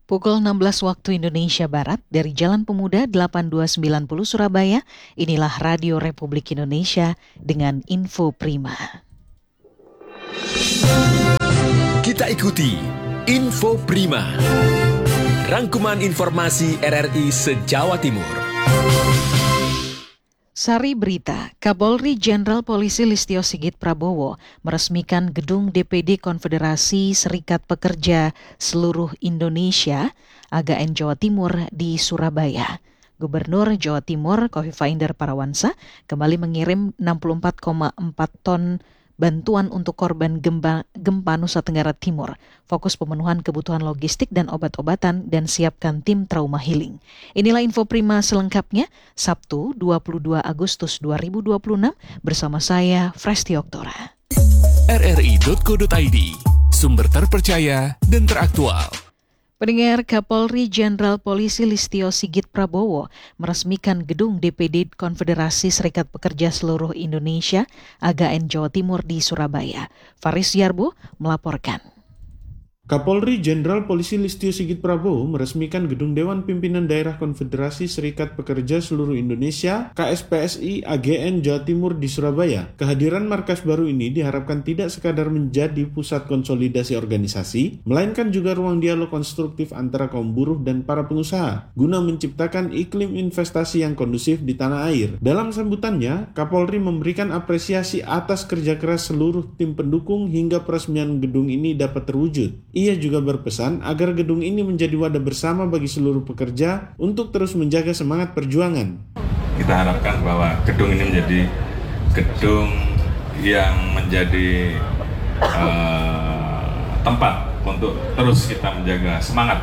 Pukul 16 waktu Indonesia Barat dari Jalan Pemuda 8290 Surabaya, inilah Radio Republik Indonesia dengan Info Prima. Kita ikuti Info Prima, rangkuman informasi RRI se-Jawa Timur. Sari berita, Kapolri Jenderal Polisi Listio Sigit Prabowo meresmikan gedung DPD Konfederasi Serikat Pekerja Seluruh Indonesia (AGN) Jawa Timur di Surabaya. Gubernur Jawa Timur Khofifah Indar Parawansa kembali mengirim 64,4 ton bantuan untuk korban gempa Nusa Tenggara Timur, fokus pemenuhan kebutuhan logistik dan obat-obatan, dan siapkan tim trauma healing. Inilah Info Prima selengkapnya, Sabtu 22 Agustus 2026, bersama saya, Fresti Oktora. RRI.co.id, sumber terpercaya dan teraktual. Pendengar, Kapolri Jenderal Polisi Listio Sigit Prabowo meresmikan gedung DPD Konfederasi Serikat Pekerja Seluruh Indonesia (AGN) Jawa Timur di Surabaya. Faris Yarbo melaporkan. Kapolri Jenderal Polisi Listio Sigit Prabowo meresmikan Gedung Dewan Pimpinan Daerah Konfederasi Serikat Pekerja Seluruh Indonesia (KSPSI) AGN Jawa Timur di Surabaya. Kehadiran markas baru ini diharapkan tidak sekadar menjadi pusat konsolidasi organisasi, melainkan juga ruang dialog konstruktif antara kaum buruh dan para pengusaha, guna menciptakan iklim investasi yang kondusif di tanah air. Dalam sambutannya, Kapolri memberikan apresiasi atas kerja keras seluruh tim pendukung hingga peresmian gedung ini dapat terwujud. Ia juga berpesan agar gedung ini menjadi wadah bersama bagi seluruh pekerja untuk terus menjaga semangat perjuangan. Kita harapkan bahwa gedung ini menjadi gedung yang menjadi tempat untuk terus kita menjaga semangat,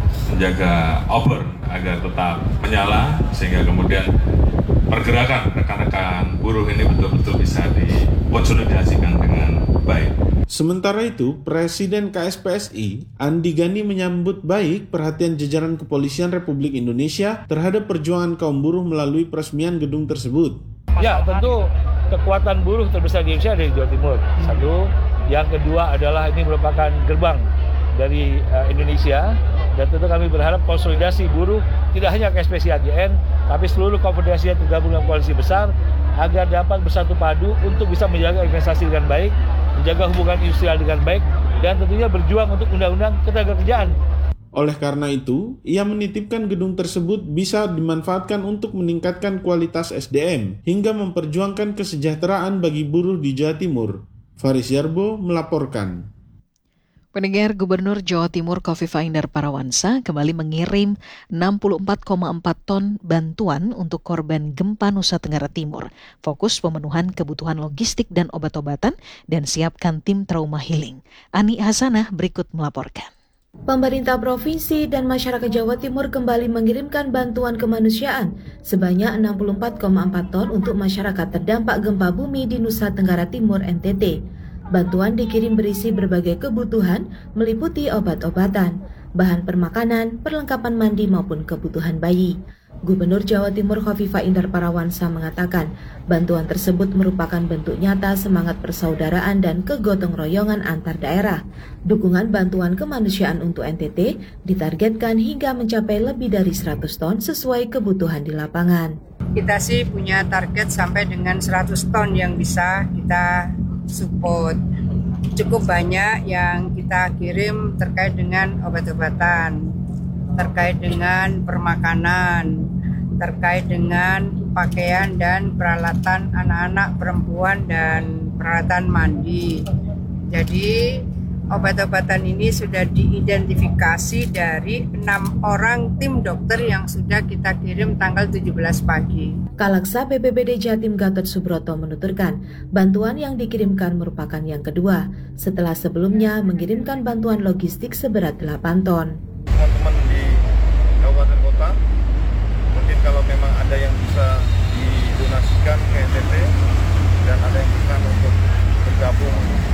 menjaga obor agar tetap menyala, sehingga kemudian pergerakan rekan-rekan buruh ini betul-betul bisa dikonsolidasikan dengan baik. Sementara itu, Presiden KSPSI, Andi Gani, menyambut baik perhatian jajaran Kepolisian Republik Indonesia terhadap perjuangan kaum buruh melalui peresmian gedung tersebut. Ya, tentu kekuatan buruh terbesar di Indonesia dari Jawa Timur. Satu, yang kedua adalah ini merupakan gerbang dari Indonesia, dan tentu kami berharap konsolidasi buruh tidak hanya KSPSI AGN, tapi seluruh konfederasi yang tergabung dalam koalisi besar agar dapat bersatu padu untuk bisa menjaga investasi dengan baik, menjaga hubungan industrial dengan baik, dan tentunya berjuang untuk undang-undang ketenagakerjaan. Oleh karena itu, ia menitipkan gedung tersebut bisa dimanfaatkan untuk meningkatkan kualitas SDM hingga memperjuangkan kesejahteraan bagi buruh di Jawa Timur. Faris Yarbo melaporkan. Pendengar, Gubernur Jawa Timur Khofifah Indar Parawansa kembali mengirim 64,4 ton bantuan untuk korban gempa Nusa Tenggara Timur, fokus pemenuhan kebutuhan logistik dan obat-obatan, dan siapkan tim trauma healing. Ani Hasanah berikut melaporkan. Pemerintah Provinsi dan masyarakat Jawa Timur kembali mengirimkan bantuan kemanusiaan sebanyak 64,4 ton untuk masyarakat terdampak gempa bumi di Nusa Tenggara Timur (NTT). Bantuan dikirim berisi berbagai kebutuhan meliputi obat-obatan, bahan permakanan, perlengkapan mandi maupun kebutuhan bayi. Gubernur Jawa Timur Khofifah Indar Parawansa mengatakan, bantuan tersebut merupakan bentuk nyata semangat persaudaraan dan kegotong royongan antar daerah. Dukungan bantuan kemanusiaan untuk NTT ditargetkan hingga mencapai lebih dari 100 ton sesuai kebutuhan di lapangan. Kita sih punya target sampai dengan 100 ton yang bisa kita support. Cukup banyak yang kita kirim terkait dengan obat-obatan, terkait dengan permakanan, terkait dengan pakaian dan peralatan anak-anak, perempuan, dan peralatan mandi. Jadi obat-obatan ini sudah diidentifikasi dari 6 orang tim dokter yang sudah kita kirim tanggal 17 pagi. Kalaksa BPBD Jatim Gatot Subroto menuturkan, bantuan yang dikirimkan merupakan yang kedua, setelah sebelumnya mengirimkan bantuan logistik seberat 8 ton. Teman-teman di kabupaten kota, mungkin kalau memang ada yang bisa didonasikan ke NTT dan ada yang bisa untuk bergabung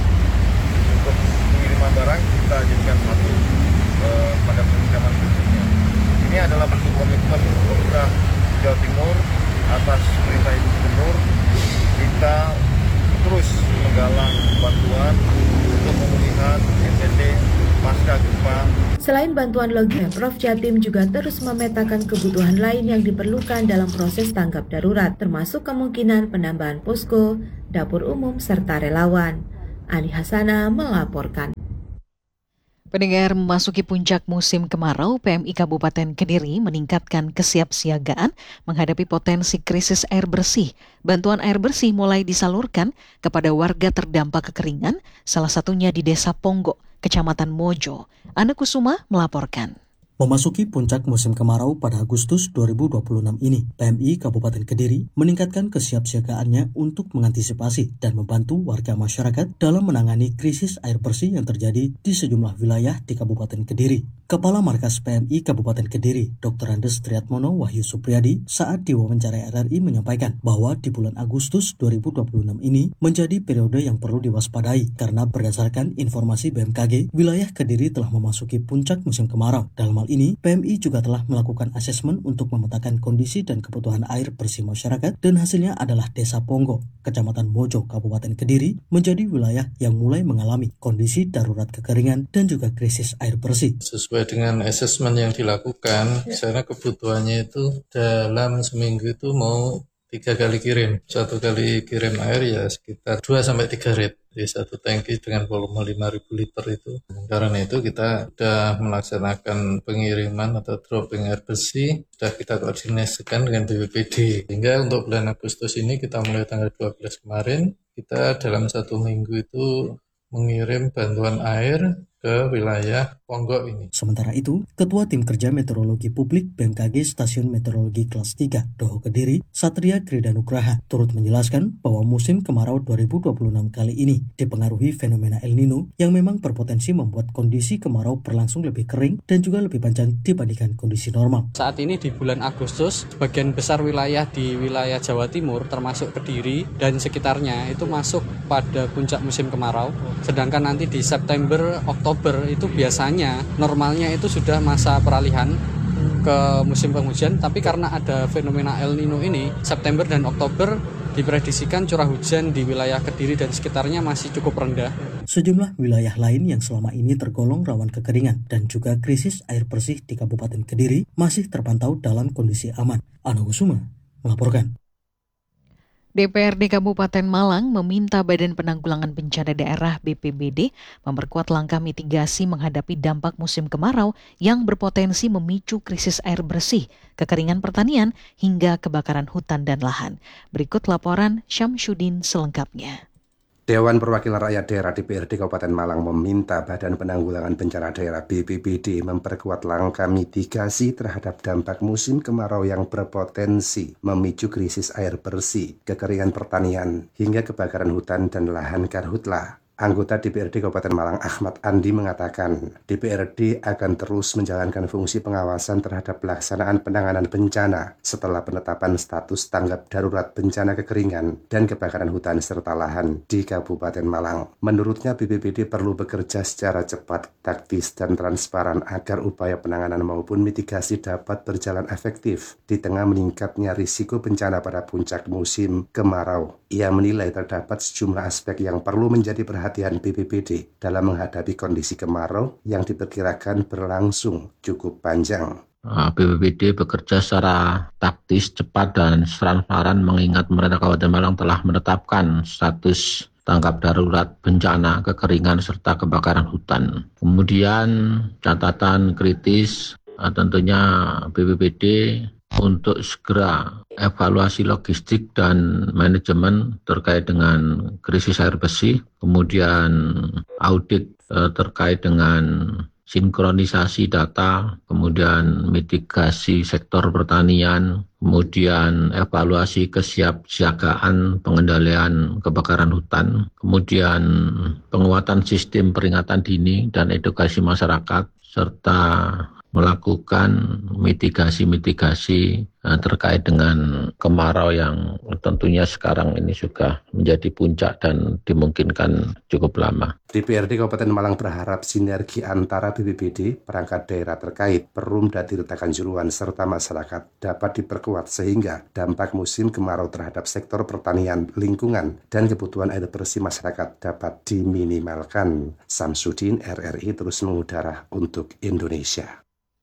untuk pengiriman barang, kita jadikan satu pada penerimaan berikutnya. Ini adalah bentuk komitmen pemerintah Jawa Timur atas perintah Ibu Gubernur, kita terus menggalang bantuan untuk pemulihan NTT pasca gempa Selain bantuan logistik, Pemprov Jatim juga terus memetakan kebutuhan lain yang diperlukan dalam proses tanggap darurat, termasuk kemungkinan penambahan posko, dapur umum, serta relawan. Ani Hasana melaporkan. Pendengar, memasuki puncak musim kemarau, PMI Kabupaten Kediri meningkatkan kesiapsiagaan menghadapi potensi krisis air bersih. Bantuan air bersih mulai disalurkan kepada warga terdampak kekeringan, salah satunya di Desa Ponggo, Kecamatan Mojo. Ana Kusuma melaporkan. Memasuki puncak musim kemarau pada Agustus 2026 ini, PMI Kabupaten Kediri meningkatkan kesiapsiagaannya untuk mengantisipasi dan membantu warga masyarakat dalam menangani krisis air bersih yang terjadi di sejumlah wilayah di Kabupaten Kediri. Kepala Markas PMI Kabupaten Kediri, Dr. Andes Triatmono Wahyu Supriyadi, saat diwawancara RRI menyampaikan bahwa di bulan Agustus 2026 ini menjadi periode yang perlu diwaspadai karena berdasarkan informasi BMKG, wilayah Kediri telah memasuki puncak musim kemarau. Dalam hal ini, PMI juga telah melakukan asesmen untuk memetakan kondisi dan kebutuhan air bersih masyarakat dan hasilnya adalah Desa Ponggo, Kecamatan Mojo, Kabupaten Kediri menjadi wilayah yang mulai mengalami kondisi darurat kekeringan dan juga krisis air bersih. Sesuai dengan asesmen yang dilakukan, karena kebutuhannya itu dalam seminggu itu mau 3 kali kirim. 1 kali kirim air ya sekitar 2-3 rit. Di satu tangki dengan volume 5.000 liter itu. Karena itu kita sudah melaksanakan pengiriman atau dropping air bersih, sudah kita koordinasikan dengan BPBD. Sehingga untuk bulan Agustus ini kita mulai tanggal 12 kemarin, kita dalam 1 minggu itu mengirim bantuan air ke wilayah Ponggo ini. Sementara itu, Ketua Tim Kerja Meteorologi Publik BMKG Stasiun Meteorologi Kelas 3 Doho Kediri, Satria Kridanugraha, turut menjelaskan bahwa musim kemarau 2026 kali ini dipengaruhi fenomena El Nino yang memang berpotensi membuat kondisi kemarau berlangsung lebih kering dan juga lebih panjang dibandingkan kondisi normal. Saat ini di bulan Agustus, sebagian besar wilayah di wilayah Jawa Timur termasuk Kediri dan sekitarnya itu masuk pada puncak musim kemarau. Sedangkan nanti di September, Oktober itu biasanya normalnya itu sudah masa peralihan ke musim penghujan, tapi karena ada fenomena El Nino ini, September dan Oktober diprediksikan curah hujan di wilayah Kediri dan sekitarnya masih cukup rendah. Sejumlah wilayah lain yang selama ini tergolong rawan kekeringan dan juga krisis air bersih di Kabupaten Kediri masih terpantau dalam kondisi aman. Ana Kusuma melaporkan. DPRD Kabupaten Malang meminta Badan Penanggulangan Bencana Daerah BPBD memperkuat langkah mitigasi menghadapi dampak musim kemarau yang berpotensi memicu krisis air bersih, kekeringan pertanian, hingga kebakaran hutan dan lahan. Berikut laporan Syamsuddin selengkapnya. Dewan Perwakilan Rakyat Daerah DPRD Kabupaten Malang meminta Badan Penanggulangan Bencana Daerah BPBD memperkuat langkah mitigasi terhadap dampak musim kemarau yang berpotensi memicu krisis air bersih, kekeringan pertanian, hingga kebakaran hutan dan lahan karhutla. Anggota DPRD Kabupaten Malang Ahmad Andi mengatakan, DPRD akan terus menjalankan fungsi pengawasan terhadap pelaksanaan penanganan bencana setelah penetapan status tanggap darurat bencana kekeringan dan kebakaran hutan serta lahan di Kabupaten Malang. Menurutnya BPBD perlu bekerja secara cepat, taktis, dan transparan agar upaya penanganan maupun mitigasi dapat berjalan efektif di tengah meningkatnya risiko bencana pada puncak musim kemarau. Ia menilai terdapat sejumlah aspek yang perlu menjadi perhatian BPBD dalam menghadapi kondisi kemarau yang diperkirakan berlangsung cukup panjang. BPBD bekerja secara taktis, cepat, dan transparan mengingat pemerintah Kabupaten Malang telah menetapkan status tanggap darurat bencana, kekeringan, serta kebakaran hutan. Kemudian catatan kritis tentunya BPBD untuk segera evaluasi logistik dan manajemen terkait dengan krisis air bersih, kemudian audit terkait dengan sinkronisasi data, kemudian mitigasi sektor pertanian, kemudian evaluasi kesiapsiagaan pengendalian kebakaran hutan, kemudian penguatan sistem peringatan dini dan edukasi masyarakat, serta melakukan mitigasi terkait dengan kemarau yang tentunya sekarang ini sudah menjadi puncak dan dimungkinkan cukup lama. DPRD Kabupaten Malang berharap sinergi antara BPBD, perangkat daerah terkait, Perumda Tirta Kanjuruhan serta masyarakat dapat diperkuat sehingga dampak musim kemarau terhadap sektor pertanian, lingkungan, dan kebutuhan air bersih masyarakat dapat diminimalkan. Samsudin, RRI terus mengudara untuk Indonesia.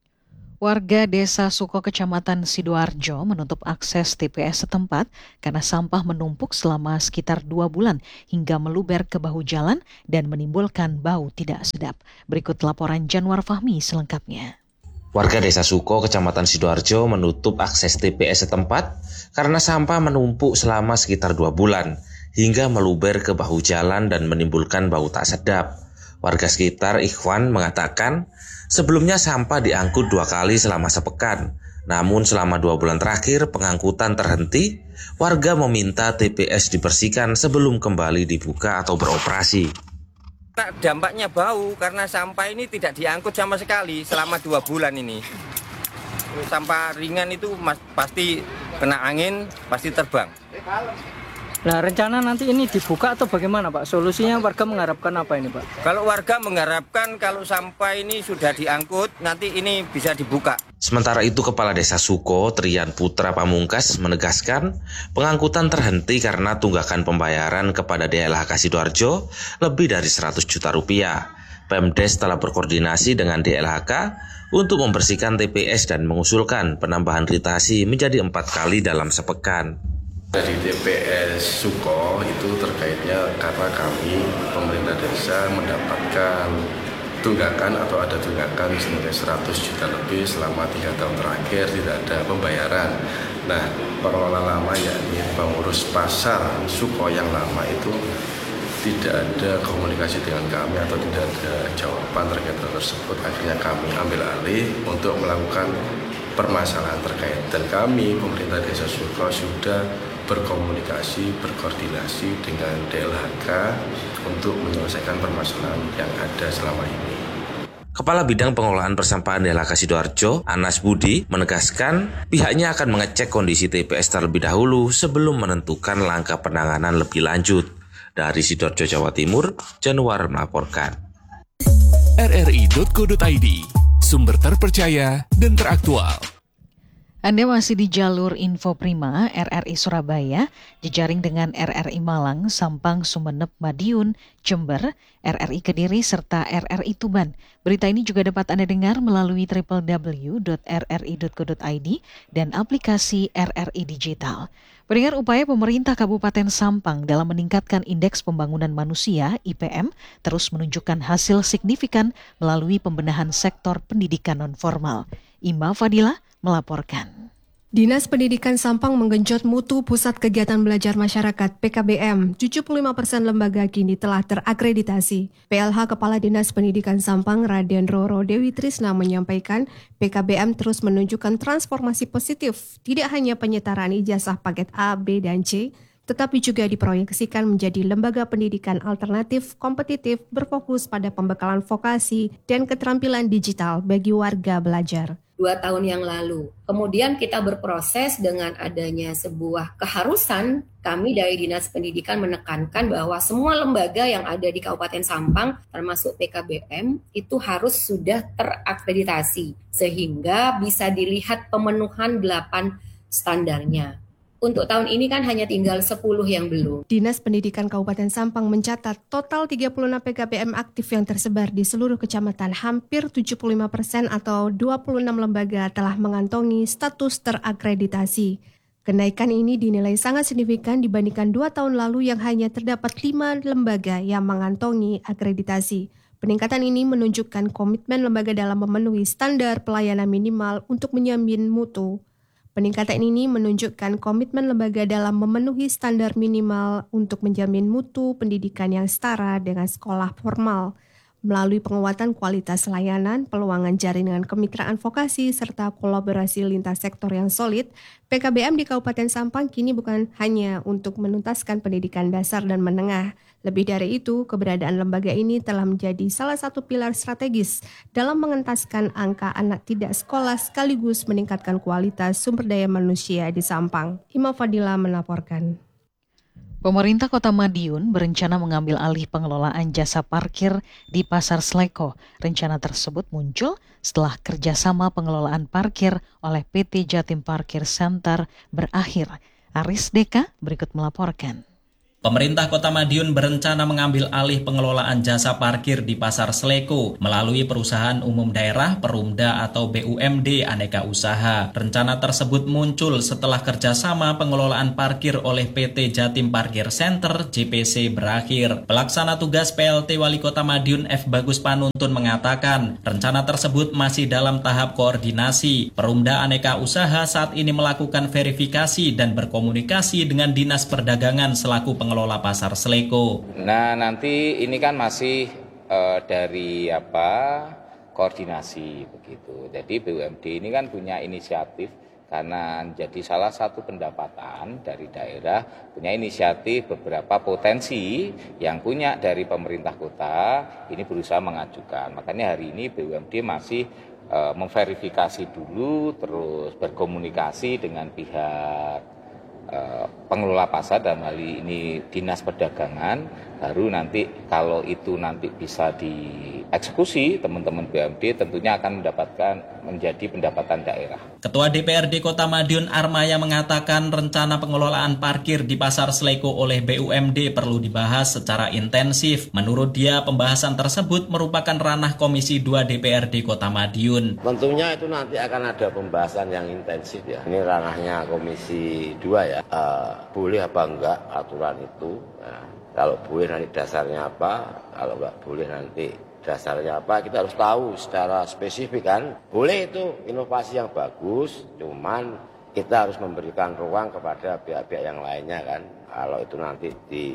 Warga Desa Suko, Kecamatan Sidoarjo menutup akses TPS setempat karena sampah menumpuk selama sekitar 2 bulan hingga meluber ke bahu jalan dan menimbulkan bau tidak sedap. Berikut laporan Januar Fahmi selengkapnya. Warga Desa Suko, Kecamatan Sidoarjo menutup akses TPS setempat karena sampah menumpuk selama sekitar 2 bulan hingga meluber ke bahu jalan dan menimbulkan bau tak sedap. Warga sekitar Ikhwan mengatakan sebelumnya sampah diangkut 2 kali selama sepekan. Namun selama 2 bulan terakhir pengangkutan terhenti. Warga meminta TPS dibersihkan sebelum kembali dibuka atau beroperasi. Dampaknya bau karena sampah ini tidak diangkut sama sekali selama 2 bulan ini. Sampah ringan itu pasti kena angin, pasti terbang. Nah, rencana nanti ini dibuka atau bagaimana, Pak? Solusinya warga mengharapkan apa ini, Pak? Kalau warga mengharapkan kalau sampah ini sudah diangkut, nanti ini bisa dibuka. Sementara itu, Kepala Desa Suko, Trian Putra Pamungkas, menegaskan pengangkutan terhenti karena tunggakan pembayaran kepada DLHK Sidoarjo lebih dari 100 juta rupiah. Pemdes telah berkoordinasi dengan DLHK untuk membersihkan TPS dan mengusulkan penambahan ritasi menjadi 4 kali dalam sepekan. Dari TPS Suko itu terkaitnya karena kami pemerintah desa mendapatkan tunggakan atau ada tunggakan senilai 100 juta lebih selama 3 tahun terakhir tidak ada pembayaran. Nah, pengelola lama yakni pengurus pasar Suko yang lama itu tidak ada komunikasi dengan kami atau tidak ada jawaban terkait hal tersebut. Akhirnya kami ambil alih untuk melakukan permasalahan terkait, dan kami pemerintah desa Suko sudah berkomunikasi, berkoordinasi dengan DLHK untuk menyelesaikan permasalahan yang ada selama ini. Kepala Bidang Pengelolaan Persampahan DLHK Sidoarjo, Anas Budi, menegaskan pihaknya akan mengecek kondisi TPS terlebih dahulu sebelum menentukan langkah penanganan lebih lanjut. Dari Sidoarjo, Jawa Timur, Januar melaporkan. RRI.co.id, sumber terpercaya dan teraktual. Anda masih di jalur Info Prima RRI Surabaya, jejaring dengan RRI Malang, Sampang, Sumeneb, Madiun, Jember, RRI Kediri, serta RRI Tuban. Berita ini juga dapat Anda dengar melalui www.rri.co.id dan aplikasi RRI Digital. Pendengar, upaya pemerintah Kabupaten Sampang dalam meningkatkan Indeks Pembangunan Manusia (IPM) terus menunjukkan hasil signifikan melalui pembenahan sektor pendidikan nonformal. Ima Fadilah melaporkan. Dinas Pendidikan Sampang menggenjot mutu Pusat Kegiatan Belajar Masyarakat (PKBM). 75% lembaga kini telah terakreditasi. PLH Kepala Dinas Pendidikan Sampang Raden Roro Dewi Trisna menyampaikan PKBM terus menunjukkan transformasi positif, tidak hanya penyetaraan ijazah paket A, B, dan C, tetapi juga diproyeksikan menjadi lembaga pendidikan alternatif, kompetitif, berfokus pada pembekalan vokasi dan keterampilan digital bagi warga belajar. 2 tahun yang lalu. Kemudian kita berproses dengan adanya sebuah keharusan, kami dari Dinas Pendidikan menekankan bahwa semua lembaga yang ada di Kabupaten Sampang, termasuk PKBM, itu harus sudah terakreditasi, sehingga bisa dilihat pemenuhan 8 standarnya. Untuk tahun ini kan hanya tinggal 10 yang belum. Dinas Pendidikan Kabupaten Sampang mencatat total 36 PKBM aktif yang tersebar di seluruh kecamatan. Hampir 75% atau 26 lembaga telah mengantongi status terakreditasi. Kenaikan ini dinilai sangat signifikan dibandingkan 2 tahun lalu yang hanya terdapat 5 lembaga yang mengantongi akreditasi. Peningkatan ini menunjukkan komitmen lembaga dalam memenuhi standar pelayanan minimal untuk menjamin mutu. Peningkatan ini menunjukkan komitmen lembaga dalam memenuhi standar minimal untuk menjamin mutu pendidikan yang setara dengan sekolah formal. Melalui penguatan kualitas layanan, peluangan jaringan kemitraan vokasi, serta kolaborasi lintas sektor yang solid, PKBM di Kabupaten Sampang kini bukan hanya untuk menuntaskan pendidikan dasar dan menengah, Lebih dari itu, keberadaan lembaga ini telah menjadi salah satu pilar strategis dalam mengentaskan angka anak tidak sekolah sekaligus meningkatkan kualitas sumber daya manusia di Sampang. Hima Fadila melaporkan. Pemerintah Kota Madiun berencana mengambil alih pengelolaan jasa parkir di Pasar Sleko. Rencana tersebut muncul setelah kerjasama pengelolaan parkir oleh PT Jatim Parkir Center berakhir. Aris Deka berikut melaporkan. Pemerintah Kota Madiun berencana mengambil alih pengelolaan jasa parkir di Pasar Sleko melalui Perusahaan Umum Daerah Perumda atau BUMD Aneka Usaha. Rencana tersebut muncul setelah kerjasama pengelolaan parkir oleh PT Jatim Parkir Center JPC berakhir. Pelaksana tugas PLT Wali Kota Madiun F. Bagus Panuntun mengatakan rencana tersebut masih dalam tahap koordinasi. Perumda Aneka Usaha saat ini melakukan verifikasi dan berkomunikasi dengan Dinas Perdagangan selaku pengelola Pasar Sleko. Nah, nanti ini kan masih dari koordinasi begitu. Jadi BUMD ini kan punya inisiatif karena jadi salah satu pendapatan dari daerah, punya inisiatif beberapa potensi yang punya dari pemerintah kota ini berusaha mengajukan. Makanya hari ini BUMD masih memverifikasi dulu, terus berkomunikasi dengan pihak pengelola pasar dan hal ini Dinas Perdagangan, baru nanti kalau itu nanti bisa dieksekusi teman-teman BUMD tentunya akan mendapatkan menjadi pendapatan daerah. Ketua DPRD Kota Madiun Armaya mengatakan rencana pengelolaan parkir di Pasar Sleko oleh BUMD perlu dibahas secara intensif. Menurut dia pembahasan tersebut merupakan ranah Komisi 2 DPRD Kota Madiun. Tentunya itu nanti akan ada pembahasan yang intensif ya. Ini ranahnya Komisi 2 ya. Boleh apa enggak aturan itu. Nah, kalau boleh nanti dasarnya apa, kalau enggak boleh nanti dasarnya apa, kita harus tahu secara spesifik kan. Boleh itu inovasi yang bagus, cuman kita harus memberikan ruang kepada pihak-pihak yang lainnya kan. Kalau itu nanti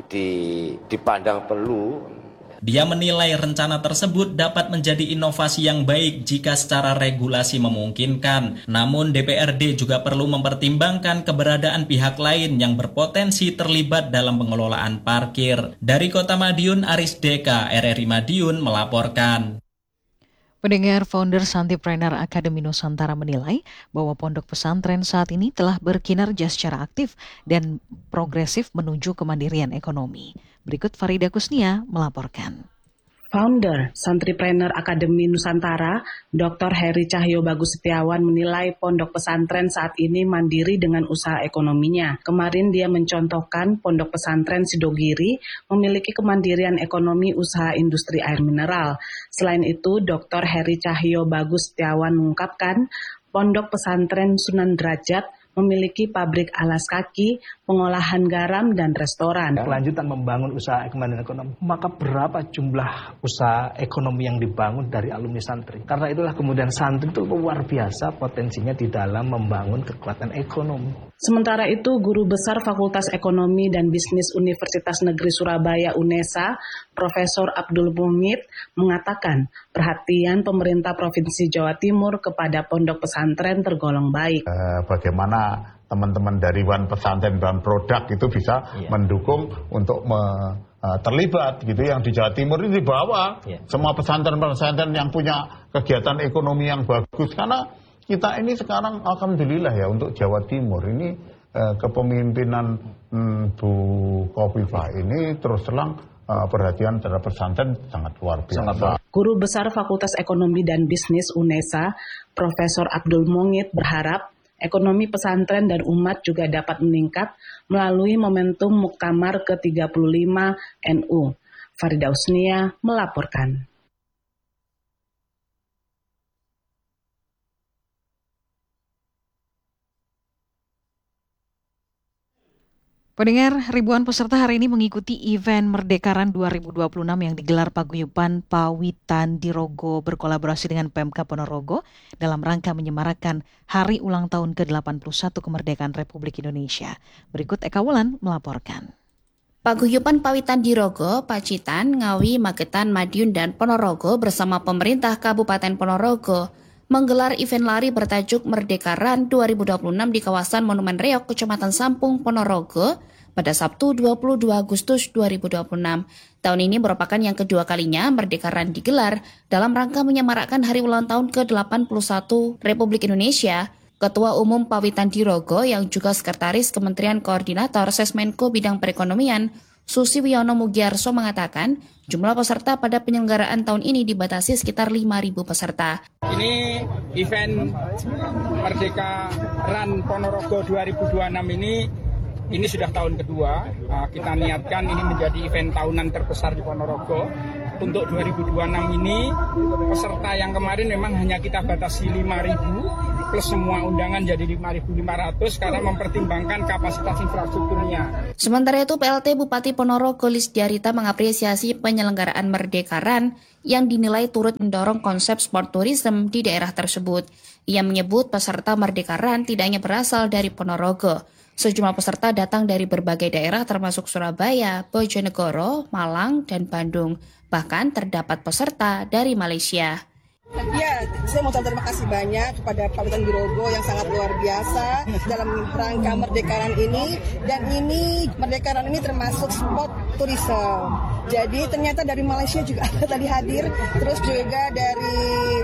dipandang perlu. Dia menilai rencana tersebut dapat menjadi inovasi yang baik jika secara regulasi memungkinkan. Namun DPRD juga perlu mempertimbangkan keberadaan pihak lain yang berpotensi terlibat dalam pengelolaan parkir. Dari Kota Madiun, Aris Deka, RRI Madiun melaporkan. Pendengar, founder Santipreneur Akademi Nusantara menilai bahwa pondok pesantren saat ini telah berkinerja secara aktif dan progresif menuju kemandirian ekonomi. Berikut Farida Kusnia melaporkan. Founder Santipreneur Akademi Nusantara, Dr. Heri Cahyo Bagus Setiawan menilai pondok pesantren saat ini mandiri dengan usaha ekonominya. Kemarin dia mencontohkan pondok pesantren Sidogiri memiliki kemandirian ekonomi usaha industri air mineral. Selain itu, Dr. Heri Cahyo Bagus Setiawan mengungkapkan pondok pesantren Sunan Derajat memiliki pabrik alas kaki, pengolahan garam, dan restoran. Kelanjutan membangun usaha kemandirian ekonomi, maka berapa jumlah usaha ekonomi yang dibangun dari alumni santri? Karena itulah kemudian santri itu luar biasa potensinya di dalam membangun kekuatan ekonomi. Sementara itu, Guru Besar Fakultas Ekonomi dan Bisnis Universitas Negeri Surabaya UNESA, Profesor Abdul Mungit, mengatakan perhatian pemerintah Provinsi Jawa Timur kepada pondok pesantren tergolong baik. Bagaimana teman-teman dari Wan Pesantren dan Produk itu bisa mendukung untuk terlibat gitu yang di Jawa Timur ini dibawa semua pesantren-pesantren yang punya kegiatan ekonomi yang bagus, karena kita ini sekarang alhamdulillah ya untuk Jawa Timur ini kepemimpinan Bu Khofifah ini terus terang perhatian terhadap pesantren sangat luar biasa. Guru Besar Fakultas Ekonomi dan Bisnis UNESA, Profesor Abdul Mungit berharap ekonomi pesantren dan umat juga dapat meningkat melalui momentum Muktamar ke-35 NU. Farida Usnia melaporkan. Pendengar, ribuan peserta hari ini mengikuti event Merdekaran 2026 yang digelar Paguyuban Pawitan Dirogo berkolaborasi dengan Pemkab Ponorogo dalam rangka menyemarakan Hari Ulang Tahun ke-81 Kemerdekaan Republik Indonesia. Berikut Eka Wulan melaporkan. Paguyuban Pawitan Dirogo, Pacitan, Ngawi, Magetan, Madiun, dan Ponorogo bersama pemerintah Kabupaten Ponorogo menggelar event lari bertajuk Merdekaran 2026 di kawasan Monumen Reok, Kecamatan Sampung, Ponorogo pada Sabtu 22 Agustus 2026. Tahun ini merupakan yang kedua kalinya Merdeka Run digelar dalam rangka menyemarakkan hari ulang tahun ke-81 Republik Indonesia. Ketua Umum Pawitan Dirogo yang juga Sekretaris Kementerian Koordinator Sesmenko Bidang Perekonomian, Susi Wiono Mugiarso mengatakan, jumlah peserta pada penyelenggaraan tahun ini dibatasi sekitar 5.000 peserta. Ini event Merdeka Run Ponorogo 2026 ini sudah tahun kedua. Kita niatkan ini menjadi event tahunan terbesar di Ponorogo. Untuk 2026 ini peserta yang kemarin memang hanya kita batasi 5.000 plus semua undangan jadi 5.500 karena mempertimbangkan kapasitas infrastrukturnya. Sementara itu PLT Bupati Ponorogo Lisdiarita mengapresiasi penyelenggaraan Merdeka Run yang dinilai turut mendorong konsep sport tourism di daerah tersebut. Ia menyebut peserta Merdeka Run tidak hanya berasal dari Ponorogo. Sejumlah peserta datang dari berbagai daerah termasuk Surabaya, Bojonegoro, Malang, dan Bandung. Bahkan terdapat peserta dari Malaysia. Ya, saya mau terima kasih banyak kepada Pawitan Dirogo yang sangat luar biasa dalam rangka Merdeka Run ini. Dan ini Merdeka Run ini termasuk sport tourism. Jadi ternyata dari Malaysia juga ada tadi hadir. Terus juga dari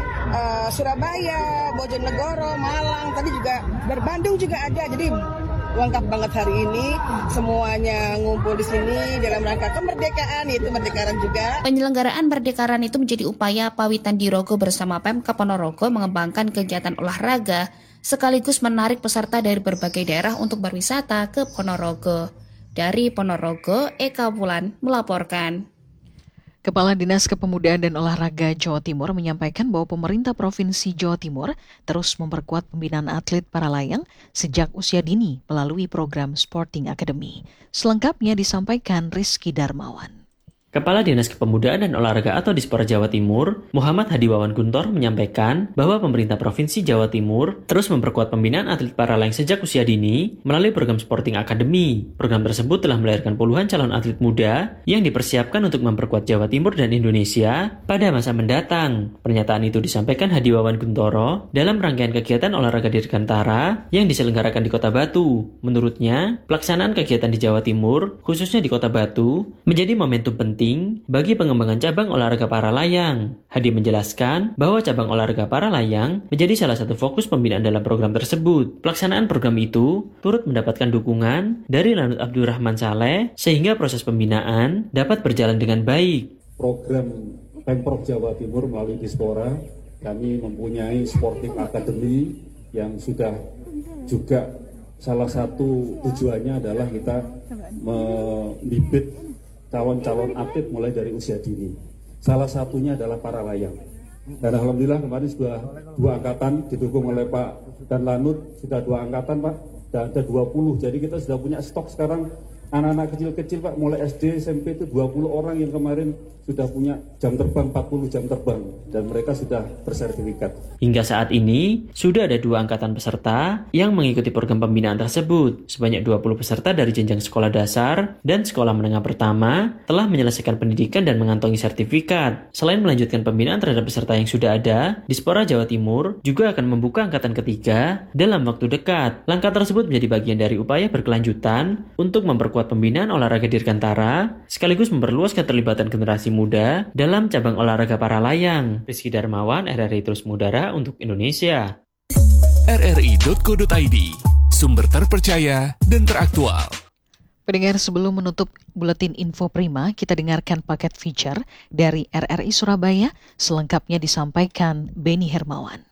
Surabaya, Bojonegoro, Malang, tadi juga dari Bandung juga ada. Jadi lengkap banget hari ini, semuanya ngumpul di sini dalam rangka kemerdekaan, yaitu Merdeka Run juga. Penyelenggaraan Merdeka Run itu menjadi upaya Pawitan Dirogo bersama Pemkab Ponorogo mengembangkan kegiatan olahraga, sekaligus menarik peserta dari berbagai daerah untuk berwisata ke Ponorogo. Dari Ponorogo, Eka Wulan melaporkan. Kepala Dinas Kepemudaan dan Olahraga Jawa Timur menyampaikan bahwa pemerintah Provinsi Jawa Timur terus memperkuat pembinaan atlet para layang sejak usia dini melalui program Sporting Academy. Selengkapnya disampaikan Rizky Darmawan. Kepala Dinas Kepemudaan dan Olahraga atau Dispora Jawa Timur, Muhammad Hadiwawan Guntor menyampaikan bahwa pemerintah Provinsi Jawa Timur terus memperkuat pembinaan atlet para layang sejak usia dini melalui program Sporting Academy. Program tersebut telah melahirkan puluhan calon atlet muda yang dipersiapkan untuk memperkuat Jawa Timur dan Indonesia pada masa mendatang. Pernyataan itu disampaikan Hadiwawan Guntoro dalam rangkaian kegiatan olahraga dirgantara yang diselenggarakan di Kota Batu. Menurutnya, pelaksanaan kegiatan di Jawa Timur, khususnya di Kota Batu, menjadi momentum penting bagi pengembangan cabang olahraga para layang. Hadi menjelaskan bahwa cabang olahraga para layang menjadi salah satu fokus pembinaan dalam program tersebut. Pelaksanaan program itu turut mendapatkan dukungan dari Lanut Abdurrahman Saleh sehingga proses pembinaan dapat berjalan dengan baik. Program Pemprov Jawa Timur melalui Dispora, kami mempunyai Sporting Academy yang sudah juga salah satu tujuannya adalah kita membibit calon-calon atlet mulai dari usia dini. Salah satunya adalah para layang. Dan alhamdulillah kemarin sudah 2 angkatan didukung oleh Pak dan Lanut, sudah 2 angkatan Pak, dan ada 20. Jadi kita sudah punya stok sekarang anak-anak kecil-kecil Pak, mulai SD, SMP itu 20 orang yang kemarin sudah punya jam terbang, 40 jam terbang, dan mereka sudah bersertifikat. Hingga saat ini, sudah ada 2 angkatan peserta yang mengikuti program pembinaan tersebut. Sebanyak 20 peserta dari jenjang sekolah dasar dan sekolah menengah pertama telah menyelesaikan pendidikan dan mengantongi sertifikat. Selain melanjutkan pembinaan terhadap peserta yang sudah ada, Dispora Jawa Timur juga akan membuka angkatan ketiga dalam waktu dekat. Langkah tersebut menjadi bagian dari upaya berkelanjutan untuk memperkuat pembinaan olahraga dirgantara, sekaligus memperluas keterlibatan generasi muda dalam cabang olahraga para layang. Rizky Darmawan, RRI Terus Mudara untuk Indonesia. RRI.co.id, sumber terpercaya dan teraktual. Pendengar, sebelum menutup buletin Info Prima, kita dengarkan paket feature dari RRI Surabaya, selengkapnya disampaikan Beni Hermawan.